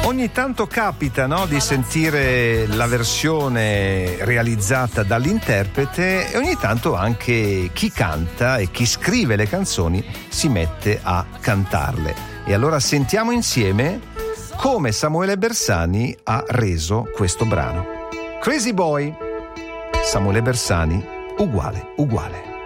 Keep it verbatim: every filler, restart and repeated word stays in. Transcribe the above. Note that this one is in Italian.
Ogni tanto capita, no, di sentire la versione realizzata dall'interprete e ogni tanto anche chi canta e chi scrive le canzoni si mette a cantarle. E allora sentiamo insieme come Samuele Bersani ha reso questo brano. Crazy Boy, Samuele Bersani, uguale, uguale.